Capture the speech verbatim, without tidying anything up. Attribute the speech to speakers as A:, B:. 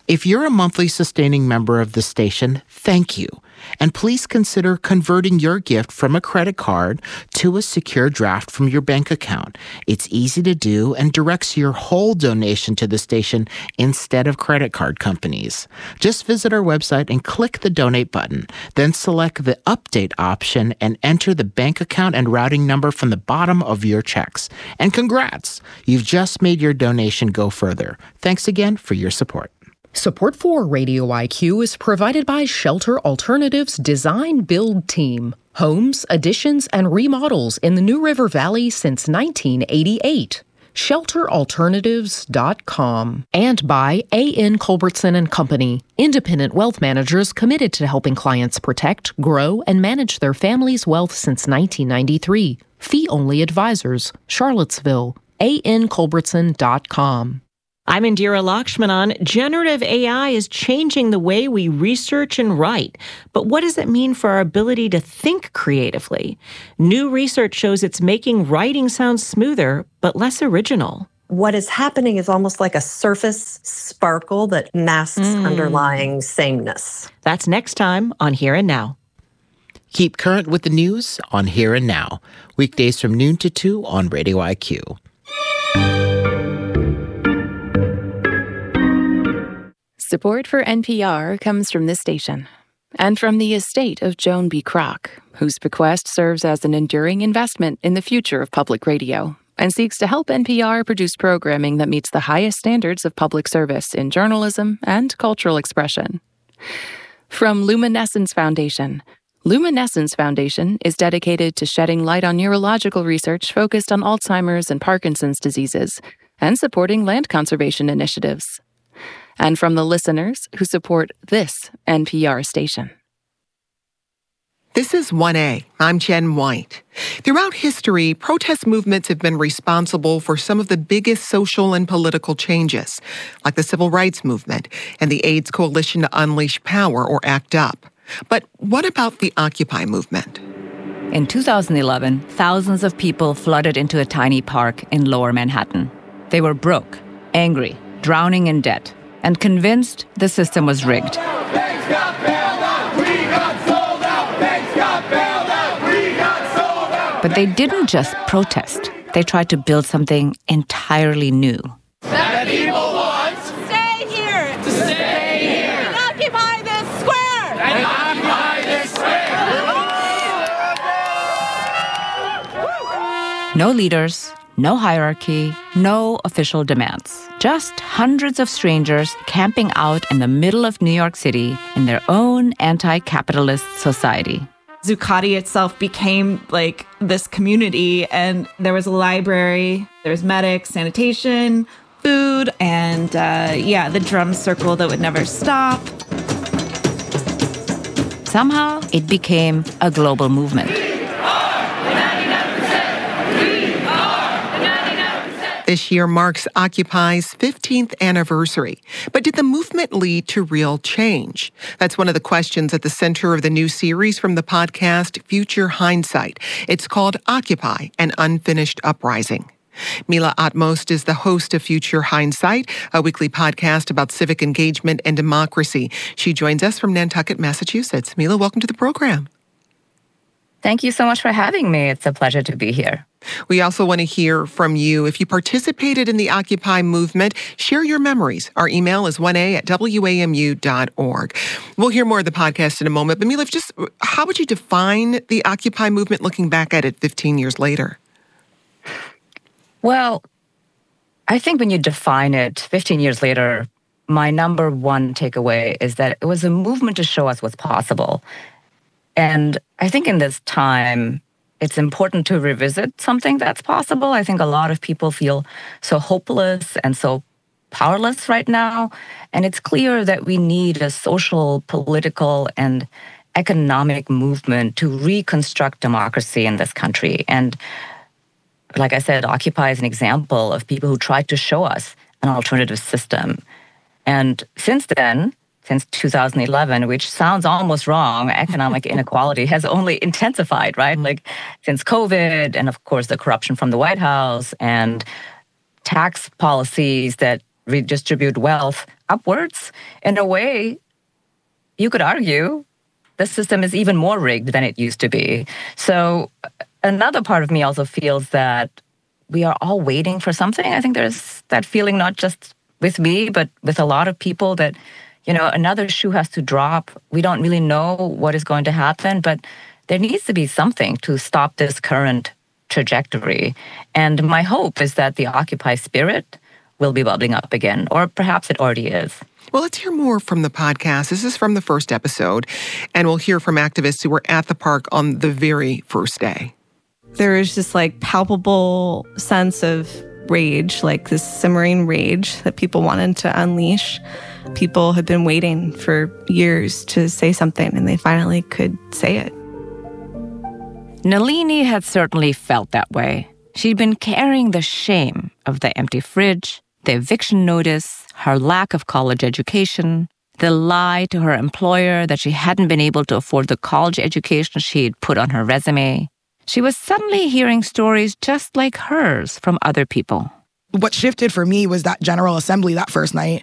A: If you're a monthly sustaining member of the station, thank you. And please consider converting your gift from a credit card to a secure draft from your bank account. It's easy to do and directs your whole donation to the station instead of credit card companies. Just visit our website and click the donate button. Then select the update option and enter the bank account and routing number from the bottom of your checks. And congrats! You've just made your donation go further. Thanks again for your support.
B: Support for Radio I Q is provided by Shelter Alternatives Design Build Team. Homes, additions, and remodels in the New River Valley since nineteen eighty-eight. shelter alternatives dot com. And by A N Culbertson and Company, independent wealth managers committed to helping clients protect, grow, and manage their family's wealth since nineteen ninety-three. Fee-only advisors, Charlottesville. A N Culbertson dot com.
C: I'm Indira Lakshmanan. Generative A I is changing the way we research and write. But what does it mean for our ability to think creatively? New research shows it's making writing sound smoother, but less original.
D: What is happening is almost like a surface sparkle that masks mm. underlying sameness.
C: That's next time on Here and Now.
A: Keep current with the news on Here and Now. Weekdays from noon to two on Radio I Q.
E: Support for N P R comes from this station and from the estate of Joan B. Kroc, whose bequest serves as an enduring investment in the future of public radio and seeks to help N P R produce programming that meets the highest standards of public service in journalism and cultural expression. From Luminescence Foundation. Luminescence Foundation is dedicated to shedding light on neurological research focused on Alzheimer's and Parkinson's diseases and supporting land conservation initiatives. And from the listeners who support this N P R station.
F: This is one A. I'm Jen White. Throughout history, protest movements have been responsible for some of the biggest social and political changes, like the Civil Rights Movement and the AIDS Coalition to Unleash Power, or ACT UP. But what about the Occupy movement?
G: In two thousand eleven, thousands of people flooded into a tiny park in Lower Manhattan. They were broke, angry, drowning in debt, and convinced the system was rigged.
H: Banks got bailed out, we got sold out. Banks got bailed out, we got sold out.
G: But they didn't just protest. They tried to build something entirely new.
H: That people want
I: stay here.
H: To stay here.
I: And occupy this square.
H: And occupy this square.
G: No leaders, no hierarchy, no official demands. Just hundreds of strangers camping out in the middle of New York City in their own anti-capitalist society.
J: Zuccotti itself became like this community, and there was a library, there was medics, sanitation, food, and uh, yeah, the drum circle that would never stop.
G: Somehow, it became a global movement.
F: This year marks Occupy's fifteenth anniversary. But did the movement lead to real change? That's one of the questions at the center of the new series from the podcast Future Hindsight. It's called Occupy, an Unfinished Uprising. Mila Atmost is the host of Future Hindsight, a weekly podcast about civic engagement and democracy. She joins us from Nantucket, Massachusetts. Mila, welcome to the program.
K: Thank you so much for having me. It's a pleasure to be here.
F: We also want to hear from you. If you participated in the Occupy movement, share your memories. Our email is one a at w a m u dot org. We'll hear more of the podcast in a moment. But Mila, just how would you define the Occupy movement looking back at it fifteen years later?
K: Well, I think when you define it fifteen years later, my number one takeaway is that it was a movement to show us what's possible. And I think in this time, it's important to revisit something that's possible. I think a lot of people feel so hopeless and so powerless right now. And it's clear that we need a social, political, and economic movement to reconstruct democracy in this country. And like I said, Occupy is an example of people who tried to show us an alternative system. And since then, since two thousand eleven, which sounds almost wrong, economic inequality has only intensified, right? Like since COVID and, of course, the corruption from the White House and tax policies that redistribute wealth upwards, in a way, you could argue the system is even more rigged than it used to be. So another part of me also feels that we are all waiting for something. I think there's that feeling not just with me, but with a lot of people that, you know, another shoe has to drop. We don't really know what is going to happen, but there needs to be something to stop this current trajectory. And my hope is that the Occupy spirit will be bubbling up again, or perhaps it already is.
F: Well, let's hear more from the podcast. This is from the first episode, and we'll hear from activists who were at the park on the very first day.
L: There is this like palpable sense of rage, like this simmering rage that people wanted to unleash. People had been waiting for years to say something, and they finally could say it.
G: Nalini had certainly felt that way. She'd been carrying the shame of the empty fridge, the eviction notice, her lack of college education, the lie to her employer that she hadn't been able to afford the college education she'd put on her resume. She was suddenly hearing stories just like hers from other people.
M: What shifted for me was that General Assembly that first night.